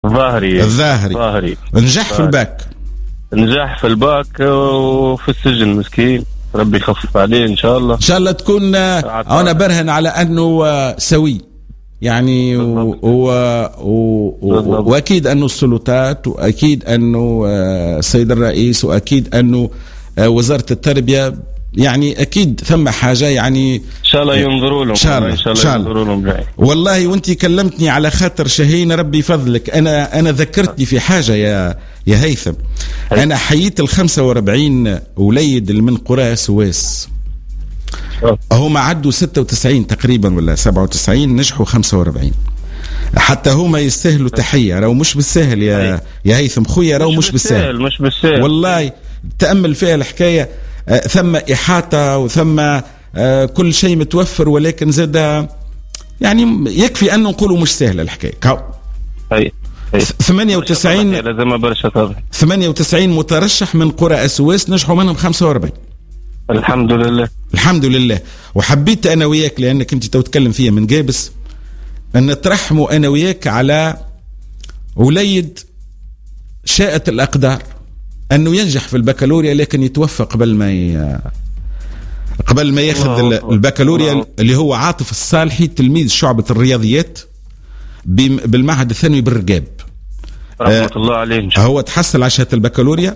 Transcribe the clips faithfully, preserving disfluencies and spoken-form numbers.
ظاهري الظاهري ظاهري نجح في الباك، نجح في الباك وفي السجن مسكين، ربي يخفف عليه ان شاء الله. ان شاء الله تكون انا برهن على انه سوي يعني و... و... و... واكيد انه السلطات، واكيد انه السيد الرئيس، واكيد انه وزارة التربية، يعني اكيد ثم حاجه يعني ان شاء الله ينظروا لهم، ان شاء الله ان شاء الله ينظروا لهم. والله وانت كلمتني على خاطر شهين، ربي يفضلك. انا انا ذكرتني في حاجه يا يا هيثم، انا حييت ال خمسة وأربعين وليد اللي من قرى سويس، هما عدوا ستة وتسعين تقريبا ولا سبعة وتسعين، نجحوا خمسة وأربعين. حتى هما يستاهلوا تحيه، راهو مش بالسهل يا يا هيثم خويا، راهو مش بالسهل مش بالسهل والله. تامل فيها الحكايه، آه ثم احاطه وثم آه كل شيء متوفر، ولكن زاد يعني يكفي ان نقولوا مش سهله الحكايه. اي ثمانية وتسعين لازم برشا ثمانية وتسعين مترشح من قرى السويس، نجحوا منهم خمسة وأربعين. الحمد لله الحمد لله. وحبيت انا وياك لانك انت تتكلم فيها من قابس، ان ترحموا انا وياك على وليد شاءت الاقدار انه ينجح في البكالوريا، لكن يتوفى قبل ما ي... قبل ما ياخذ البكالوريا، اللي هو عاطف الصالحي تلميذ شعبة الرياضيات بالمعهد الثانوي بالرقاب، رحمة آه الله عليه. هو تحصل على شهادة البكالوريا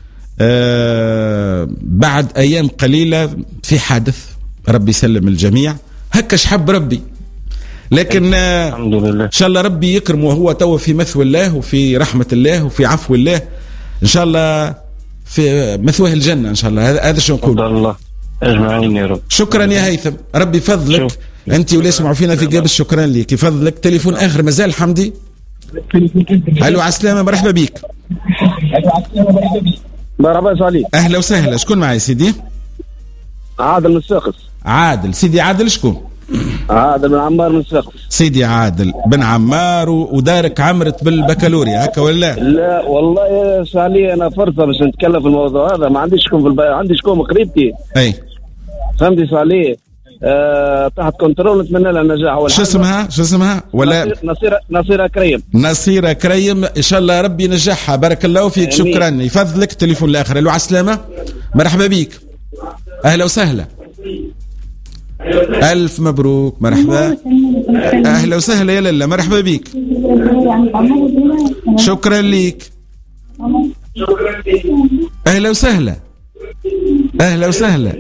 آه بعد ايام قليلة في حادث، ربي يسلم الجميع، هكاش حب ربي. لكن آه الحمد لله ان شاء الله ربي يكرمه، وهو تو في مثوى الله وفي رحمة الله وفي عفو الله، ان شاء الله في مثواه الجنة ان شاء الله. هذا شو نقول. الله اجمعين يا رب. شكرا يا هيثم، ربي فضلك انت واللي يسمعوا فينا في قابس، شكرا لك يفضلك. تليفون اخر مازال حمدي. الو عسلامة، مرحبا بك. مرحبا صالح. اهلا وسهلا، شكون معي سيدي؟ عادل من الساقس. عادل سيدي، عادل شكون؟ عادل بن عمار من الساقس. سيدي عادل بن عمار، ودارك عمرت بالبكالوريا هكا ولا؟ لا والله يا صالح انا فرصه باش نتكلم في الموضوع هذا، ما عنديش شكون في الب... عندي شكون قريبتي. اي فهمتي صالح؟ آه... تحت كنترول، نتمنى لها النجاح. شو اسمها شو اسمها ولا نصيرة نصيرة كريم. نصيرة كريم ان شاء الله ربي ينجحها. بارك الله فيك. شكرا يفضلك. تليفون الاخر. الو عسلامة، مرحبا بيك. اهلا وسهلا. ألف مبروك، مرحبا. أهلا وسهلا يا للا، مرحبا بيك. شكرا ليك. أهلا وسهلا. أهلا وسهلا.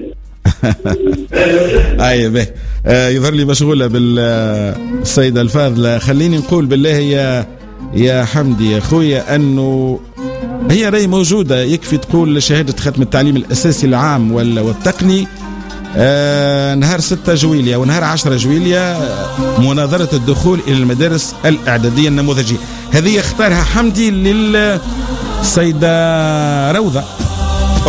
أي به آه يظهر لي مشغولة بالسيدة الفاضلة. خليني نقول بالله يا يا حمدي يا أخويا أنه هي راي موجودة، يكفي تقول شهادة ختم التعليم الأساسي العام ولا والتقني آه نهار ستة جويلية ونهار عشرة جويلية مناظرة الدخول إلى المدارس الإعدادية النموذجية. هذه اختارها حمدي للسيدة روضة.